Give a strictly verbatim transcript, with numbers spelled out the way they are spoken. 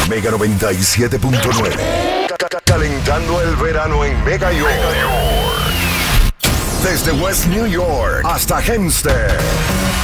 Mega noventa y siete punto nueve. Calentando el verano en Mega York. Desde West New York hasta Hempstead.